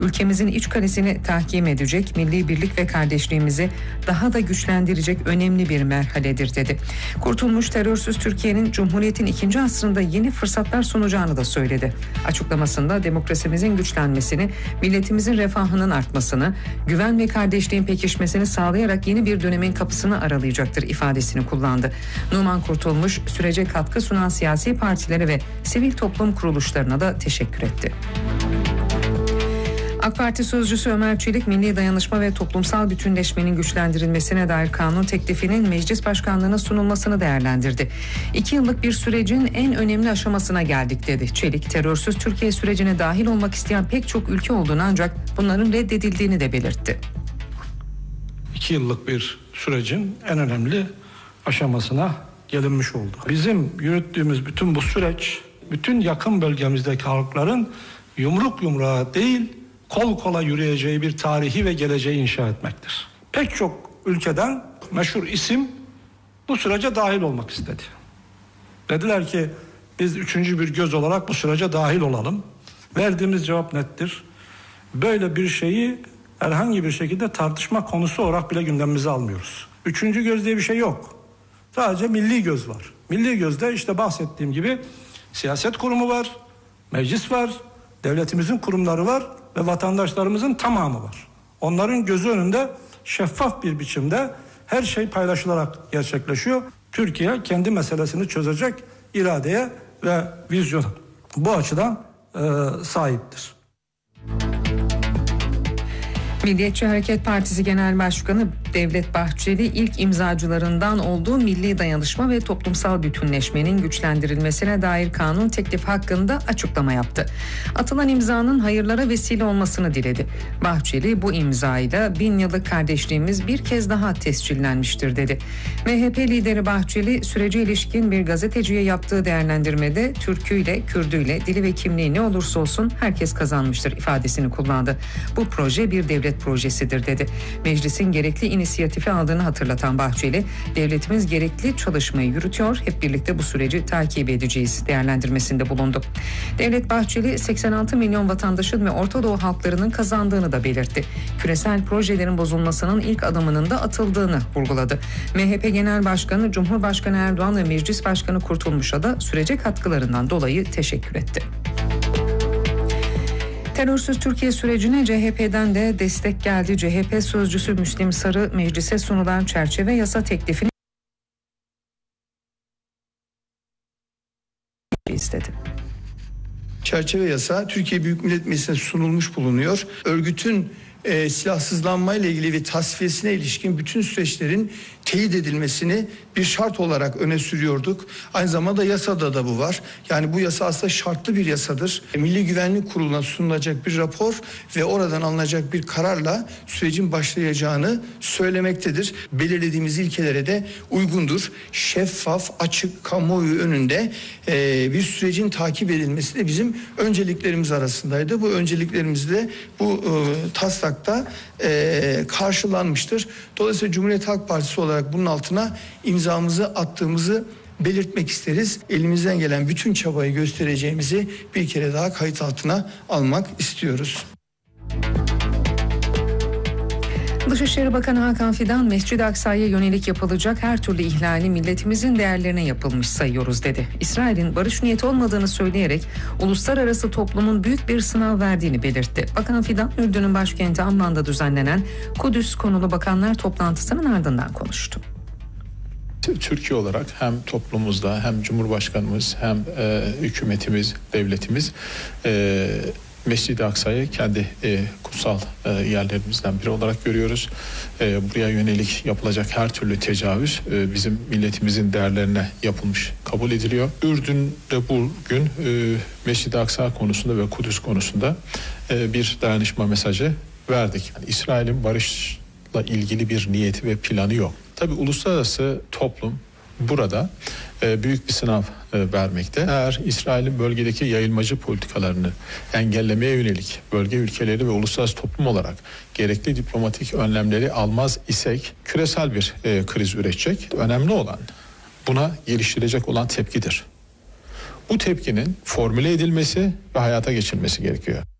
ülkemizin iç kalesini tahkim edecek, milli birlik ve kardeşliğimizi daha da güçlendirecek önemli bir merhaledir dedi. Kurtulmuş terörsüz Türkiye'nin Cumhuriyet'in 2. asrında yeni fırsatlar sunacağını da söyledi. Açıklamasında demokrasimizin güçlenmesini, milletimizin refahının artmasını, güven ve kardeşliğin pekişmesini sağlayarak yeni bir dönemin kapısını aralayacaktır ifadesini kullandı. Numan Kurtulmuş sürece katkı sunan siyasi partilere ve sivil toplum kuruluşlarına da teşekkür etti. AK Parti sözcüsü Ömer Çelik, milli dayanışma ve toplumsal bütünleşmenin güçlendirilmesine dair kanun teklifinin meclis başkanlığına sunulmasını değerlendirdi. 2 yıllık bir sürecin en önemli aşamasına geldik dedi. Çelik, terörsüz Türkiye sürecine dahil olmak isteyen pek çok ülke olduğunu ancak bunların reddedildiğini de belirtti. 2 yıllık bir sürecin en önemli aşamasına gelinmiş oldu. Bizim yürüttüğümüz bütün bu süreç, bütün yakın bölgemizdeki halkların yumruk yumruğa değil, kol kola yürüyeceği bir tarihi ve geleceği inşa etmektir. Pek çok ülkeden meşhur isim bu sürece dahil olmak istedi. Dediler ki biz 3. bir göz olarak bu sürece dahil olalım. Verdiğimiz cevap nettir. Böyle bir şeyi herhangi bir şekilde tartışma konusu olarak bile gündemimize almıyoruz. 3. göz diye bir şey yok. Sadece milli göz var. Milli gözde işte bahsettiğim gibi siyaset kurumu var, meclis var, devletimizin kurumları var ve vatandaşlarımızın tamamı var. Onların gözü önünde şeffaf bir biçimde her şey paylaşılarak gerçekleşiyor. Türkiye kendi meselesini çözecek iradeye ve vizyona bu açıdan sahiptir. Milliyetçi Hareket Partisi Genel Başkanı Devlet Bahçeli ilk imzacılarından olduğu milli dayanışma ve toplumsal bütünleşmenin güçlendirilmesine dair kanun teklifi hakkında açıklama yaptı. Atılan imzanın hayırlara vesile olmasını diledi. Bahçeli bu imzayla 1000 yıllık kardeşliğimiz bir kez daha tescillenmiştir dedi. MHP lideri Bahçeli sürece ilişkin bir gazeteciye yaptığı değerlendirmede Türküyle, Kürdüyle, dili ve kimliği ne olursa olsun herkes kazanmıştır ifadesini kullandı. Bu proje bir devlet projesidir dedi. Meclisin gerekli inisiyatifi aldığını hatırlatan Bahçeli, devletimiz gerekli çalışmayı yürütüyor, hep birlikte bu süreci takip edeceğiz değerlendirmesinde bulundu. Devlet Bahçeli 86 milyon vatandaşın ve Orta Doğu halklarının kazandığını da belirtti. Küresel projelerin bozulmasının ilk adımının da atıldığını vurguladı. MHP Genel Başkanı Cumhurbaşkanı Erdoğan ve Meclis Başkanı Kurtulmuş'a da sürece katkılarından dolayı teşekkür etti. Terörsüz Türkiye sürecine CHP'den de destek geldi. CHP sözcüsü Müslim Sarı meclise sunulan çerçeve yasa teklifini istedi. Çerçeve yasa Türkiye Büyük Millet Meclisi'ne sunulmuş bulunuyor. Örgütün silahsızlanmayla ilgili ve tasfiyesine ilişkin bütün süreçlerin teyit edilmesini bir şart olarak öne sürüyorduk. Aynı zamanda yasada da bu var. Yani bu yasa aslında şartlı bir yasadır. Milli Güvenlik Kurulu'na sunulacak bir rapor ve oradan alınacak bir kararla sürecin başlayacağını söylemektedir. Belirlediğimiz ilkelere de uygundur. Şeffaf, açık, kamuoyu önünde bir sürecin takip edilmesi de bizim önceliklerimiz arasındaydı. Bu önceliklerimizde bu taslakta karşılanmıştır. Dolayısıyla Cumhuriyet Halk Partisi olarak bunun altına imzamızı attığımızı belirtmek isteriz. Elimizden gelen bütün çabayı göstereceğimizi bir kere daha kayıt altına almak istiyoruz. Dışişleri Bakanı Hakan Fidan, Mescid-i Aksa'ya yönelik yapılacak her türlü ihlali milletimizin değerlerine yapılmış sayıyoruz dedi. İsrail'in barış niyeti olmadığını söyleyerek uluslararası toplumun büyük bir sınav verdiğini belirtti. Bakan Fidan, Ürdün'ün başkenti Amman'da düzenlenen Kudüs konulu bakanlar toplantısının ardından konuştu. Türkiye olarak hem toplumumuzda hem Cumhurbaşkanımız hem hükümetimiz, devletimiz Mescid-i Aksa'yı kendi kutsal yerlerimizden biri olarak görüyoruz. Buraya yönelik yapılacak her türlü tecavüz bizim milletimizin değerlerine yapılmış kabul ediliyor. Ürdün'de bugün Mescid-i Aksa konusunda ve Kudüs konusunda bir dayanışma mesajı verdik. Yani İsrail'in barışla ilgili bir niyeti ve planı yok. Tabii uluslararası toplum burada büyük bir sınav vermekte. Eğer İsrail'in bölgedeki yayılmacı politikalarını engellemeye yönelik bölge ülkeleri ve uluslararası toplum olarak gerekli diplomatik önlemleri almaz isek küresel bir kriz üretecek. Önemli olan buna geliştirecek olan tepkidir. Bu tepkinin formüle edilmesi ve hayata geçirilmesi gerekiyor.